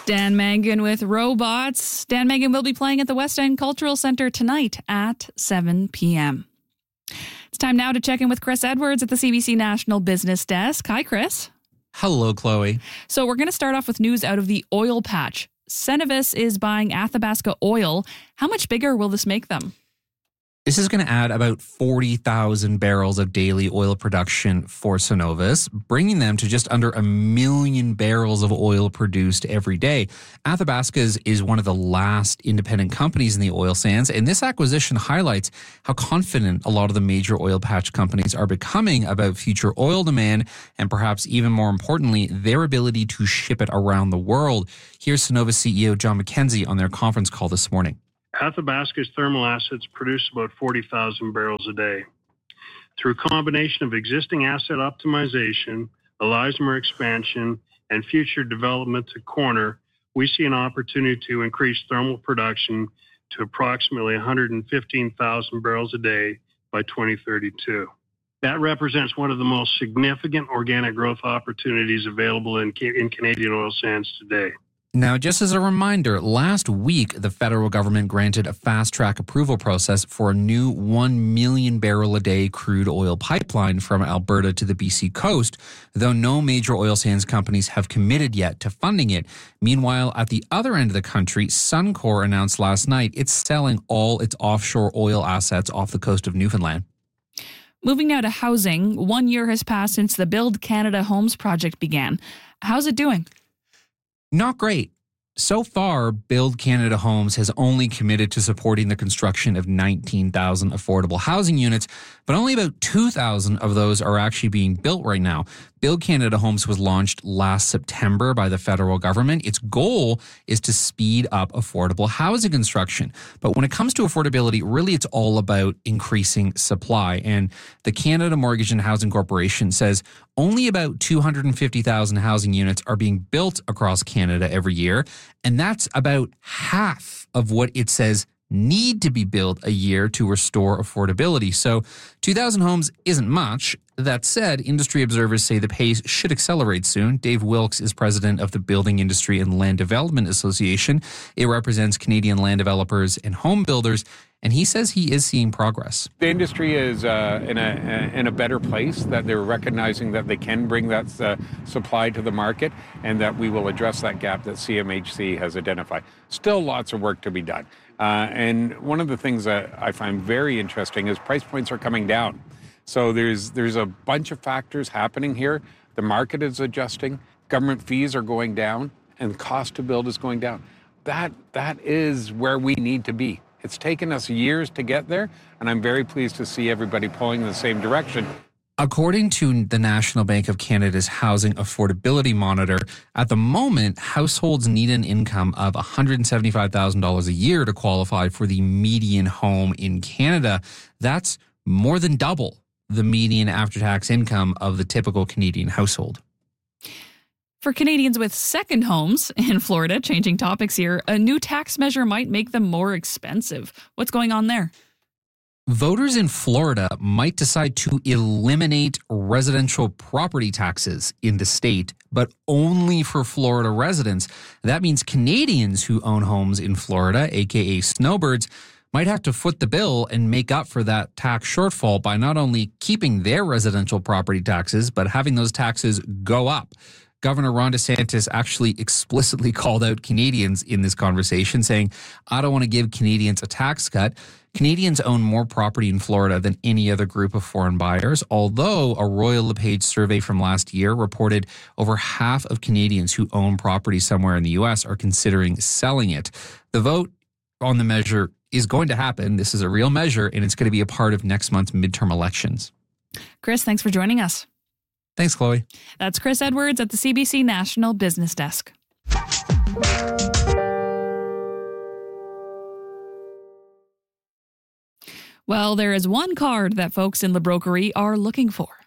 Dan Mangan with Robots. Dan Mangan will be playing at the West End Cultural Centre tonight at 7 p.m. It's time now to check in with Chris Edwards at the CBC National Business Desk. Hi, Chris. Hello, Chloe. So we're going to start off with news out of the oil patch. Cenovus is buying Athabasca Oil. How much bigger will this make them? This is going to add about 40,000 barrels of daily oil production for Cenovus, bringing them to just under 1 million barrels of oil produced every day. Athabasca is one of the last independent companies in the oil sands, and this acquisition highlights how confident a lot of the major oil patch companies are becoming about future oil demand, and perhaps even more importantly, their ability to ship it around the world. Here's Cenovus CEO John McKenzie on their conference call this morning. Athabasca's thermal assets produce about 40,000 barrels a day. Through a combination of existing asset optimization, Elismer expansion, and future development to Corner, we see an opportunity to increase thermal production to approximately 115,000 barrels a day by 2032. That represents one of the most significant organic growth opportunities available in Canadian oil sands today. Now, just as a reminder, last week, the federal government granted a fast-track approval process for a new 1 million barrel a day crude oil pipeline from Alberta to the BC coast, though no major oil sands companies have committed yet to funding it. Meanwhile, at the other end of the country, Suncor announced last night it's selling all its offshore oil assets off the coast of Newfoundland. Moving now to housing, 1 year has passed since the Build Canada Homes project began. How's it doing? Not great. So far, Build Canada Homes has only committed to supporting the construction of 19,000 affordable housing units, but only about 2,000 of those are actually being built right now. Build Canada Homes was launched last September by the federal government. Its goal is to speed up affordable housing construction. But when it comes to affordability, really it's all about increasing supply. And the Canada Mortgage and Housing Corporation says only about 250,000 housing units are being built across Canada every year. And that's about half of what it says need to be built a year to restore affordability. So 2,000 homes isn't much. That said, industry observers say the pace should accelerate soon. Dave Wilkes is president of the Building Industry and Land Development Association. It represents Canadian land developers and home builders, and he says he is seeing progress. The industry is in a better place, that they're recognizing that they can bring that supply to the market and that we will address that gap that CMHC has identified. Still lots of work to be done. And one of the things that I find very interesting is price points are coming down. So there's a bunch of factors happening here. The market is adjusting, government fees are going down, and the cost to build is going down. That is where we need to be. It's taken us years to get there, and I'm very pleased to see everybody pulling in the same direction. According to the National Bank of Canada's Housing Affordability Monitor, at the moment, households need an income of $175,000 a year to qualify for the median home in Canada. That's more than double the median after-tax income of the typical Canadian household. For Canadians with second homes in Florida, changing topics here, a new tax measure might make them more expensive. What's going on there? Voters in Florida might decide to eliminate residential property taxes in the state, but only for Florida residents. That means Canadians who own homes in Florida, aka snowbirds, might have to foot the bill and make up for that tax shortfall by not only keeping their residential property taxes, but having those taxes go up. Governor Ron DeSantis actually explicitly called out Canadians in this conversation, saying, I don't want to give Canadians a tax cut. Canadians own more property in Florida than any other group of foreign buyers, although a Royal LePage survey from last year reported over half of Canadians who own property somewhere in the U.S. are considering selling it. The vote on the measure is going to happen. This is a real measure, and it's going to be a part of next month's midterm elections. Chris, thanks for joining us. Thanks, Chloe. That's Chris Edwards at the CBC National Business Desk. Well, there is one card that folks in La Broquerie are looking for.